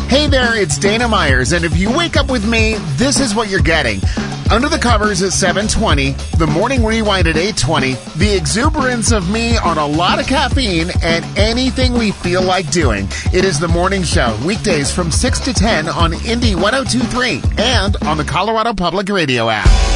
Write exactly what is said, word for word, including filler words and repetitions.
Hey there, it's Dana Myers, and if you wake up with me, this is what you're getting. Under the Covers at seven twenty, the Morning Rewind at eight twenty, the exuberance of me on a lot of caffeine, and anything we feel like doing. It is the morning show, weekdays from six to ten on Indy one oh two point three and on the Colorado Public Radio app.